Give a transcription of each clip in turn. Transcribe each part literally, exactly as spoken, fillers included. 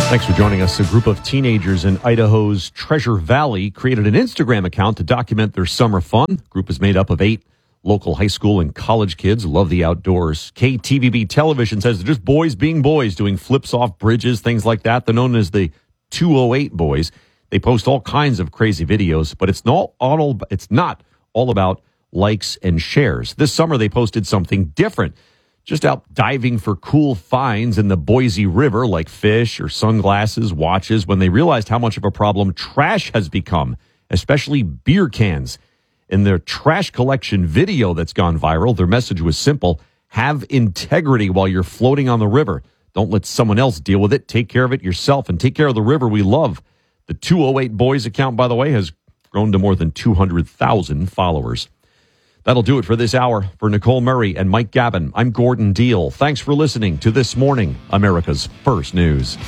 Thanks for joining us. A group of teenagers in Idaho's Treasure Valley created an Instagram account to document their summer fun. The group is made up of eight local high school and college kids who love the outdoors. K T V B television says they're just boys being boys, doing flips off bridges, things like that. They're known as the two oh eight boys. They post all kinds of crazy videos, but it's not all, it's not all about likes and shares. This summer, they posted something different. Just out diving for cool finds in the Boise River, like fish or sunglasses, watches, when they realized how much of a problem trash has become, especially beer cans. In their trash collection video that's gone viral, their message was simple: have integrity while you're floating on the river. Don't let someone else deal with it. Take care of it yourself and take care of the river we love. The two oh eight Boys account, by the way, has grown to more than two hundred thousand followers. That'll do it for this hour. For Nicole Murray and Mike Gavin, I'm Gordon Deal. Thanks for listening to This Morning, America's First News.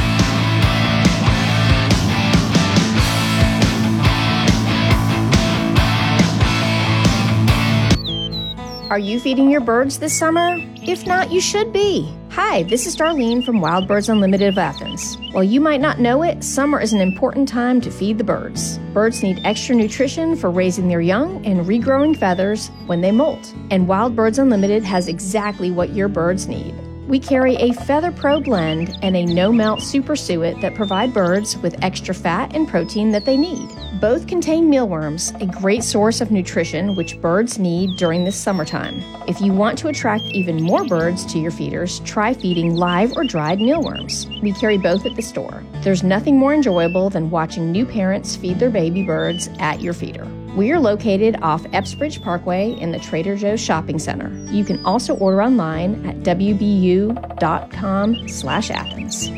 Are you feeding your birds this summer? If not, you should be. Hi, this is Darlene from Wild Birds Unlimited of Athens. While you might not know it, summer is an important time to feed the birds. Birds need extra nutrition for raising their young and regrowing feathers when they molt. And Wild Birds Unlimited has exactly what your birds need. We carry a Feather Pro blend and a no-melt super suet that provide birds with extra fat and protein that they need. Both contain mealworms, a great source of nutrition which birds need during this summertime. If you want to attract even more birds to your feeders, try feeding live or dried mealworms. We carry both at the store. There's nothing more enjoyable than watching new parents feed their baby birds at your feeder. We are located off Epsbridge Parkway in the Trader Joe's Shopping Center. You can also order online at w b u dot com slash Athens.